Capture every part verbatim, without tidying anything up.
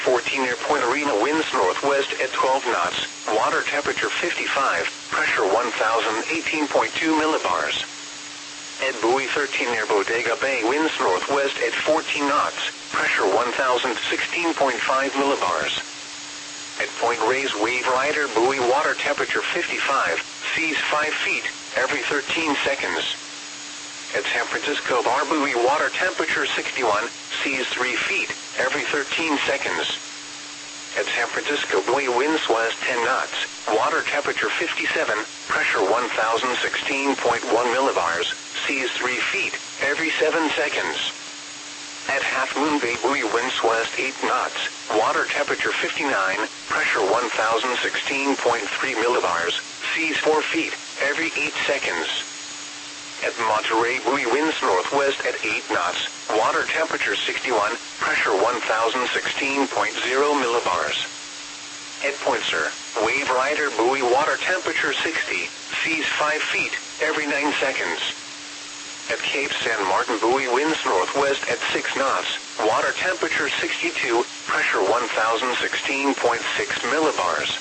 fourteen near Point Arena, winds northwest at twelve knots, water temperature fifty-five, pressure one thousand eighteen point two millibars. At buoy thirteen near Bodega Bay, winds northwest at fourteen knots, pressure one thousand sixteen point five millibars. At Point Reyes, wave rider buoy, water temperature fifty-five, seas five feet, every thirteen seconds. At San Francisco Bar buoy, water temperature sixty-one, seas three feet, every thirteen seconds. At San Francisco buoy, winds west ten knots, water temperature fifty-seven, pressure one thousand sixteen point one millibars, seas three feet, every seven seconds. At Half Moon Bay buoy, winds west eight knots, water temperature fifty-nine, pressure one thousand sixteen point three millibars, seas four feet, every eight seconds. At Monterey buoy, winds northwest at eight knots, water temperature sixty-one, pressure one thousand sixteen point zero millibars. At Point Sur, wave rider buoy, water temperature sixty, seas five feet, every nine seconds. At Cape San Martin buoy, winds northwest at six knots, water temperature sixty-two, pressure one thousand sixteen point six millibars.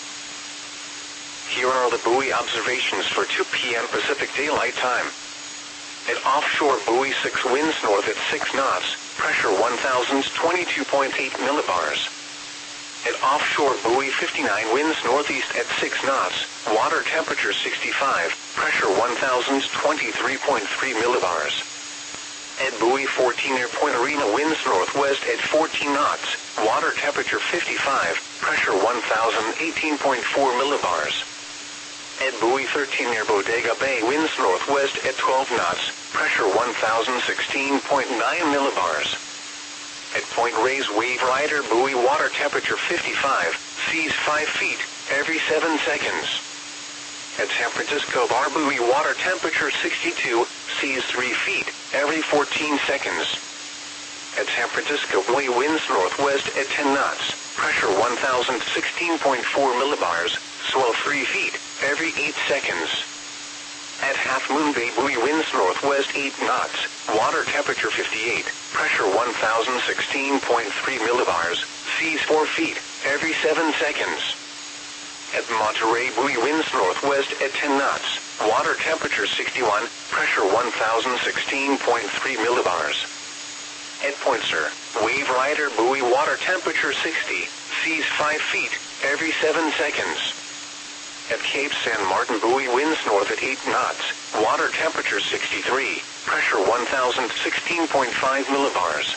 Here are the buoy observations for two p m Pacific Daylight Time. At offshore buoy six, winds north at six knots, pressure one thousand twenty-two point eight millibars. At offshore buoy fifty-nine, winds northeast at six knots, water temperature sixty-five, pressure one thousand twenty-three point three millibars. At buoy fourteen near Point Arena, winds northwest at fourteen knots, water temperature fifty-five, pressure one thousand eighteen point four millibars. At buoy thirteen near Bodega Bay, winds northwest at twelve knots, pressure one thousand sixteen point nine millibars. At Point Reyes, wave rider buoy, water temperature fifty-five, seas five feet, every seven seconds. At San Francisco Bar buoy, water temperature sixty-two, seas three feet, every fourteen seconds. At San Francisco buoy, winds northwest at ten knots, pressure one thousand sixteen point four millibars, swell three feet, every eight seconds. At Half Moon Bay buoy, winds northwest eight knots, water temperature fifty-eight, pressure one thousand sixteen point three millibars, seas four feet, every seven seconds. At Monterey buoy, winds northwest at ten knots, water temperature sixty-one, pressure one thousand sixteen point three millibars. At Point Sur, wave rider buoy, water temperature sixty, seas five feet, every seven seconds. At Cape San Martin buoy, winds north at eight knots, water temperature sixty-three, pressure one thousand sixteen point five millibars.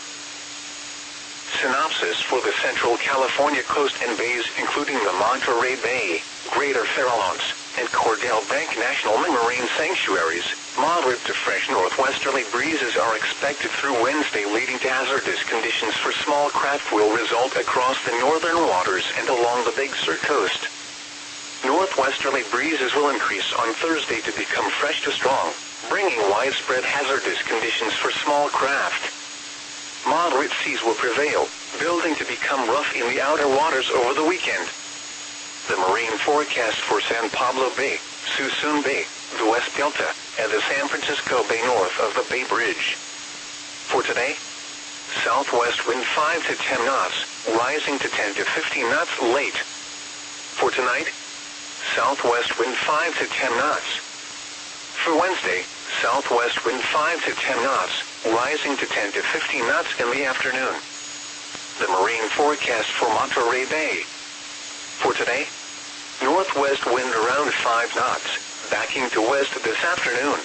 Synopsis for the Central California coast and bays, including the Monterey Bay, Greater Farallones, and Cordell Bank National Marine Sanctuaries. Moderate to fresh northwesterly breezes are expected through Wednesday, leading to hazardous conditions for small craft will result across the northern waters and along the Big Sur coast. Northwesterly breezes will increase on Thursday to become fresh to strong, bringing widespread hazardous conditions for small craft. Moderate seas will prevail, building to become rough in the outer waters over the weekend. The marine forecast for San Pablo Bay, Suisun Bay, the West Delta, and the San Francisco Bay north of the Bay Bridge. For today, southwest wind five to ten knots, rising to ten to fifteen knots late. For tonight, southwest wind five to ten knots. For Wednesday, southwest wind five to ten knots, rising to ten to fifteen knots in the afternoon. The marine forecast for Monterey Bay. For today, northwest wind around five knots, backing to west this afternoon.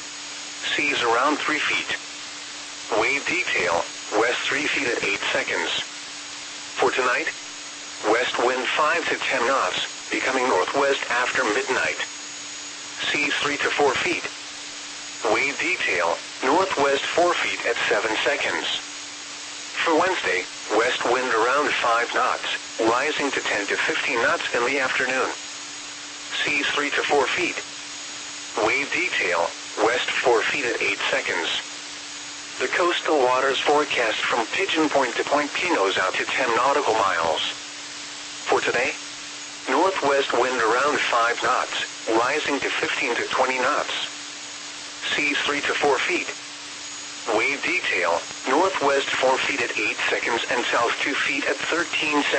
Seas around three feet. Wave detail, west three feet at eight seconds. For tonight, west wind five to ten knots, becoming northwest after midnight. Seas three to four feet. Wave detail, northwest four feet at seven seconds. For Wednesday, west wind around five knots, rising to ten to fifteen knots in the afternoon. Seas three to four feet. Wave detail, west four feet at eight seconds. The coastal waters forecast from Pigeon Point to Point Pinos out to ten nautical miles. For today, northwest wind around five knots, rising to fifteen to twenty knots. Seas three to four feet. Wave detail, northwest four feet at eight seconds and south two feet at thirteen seconds.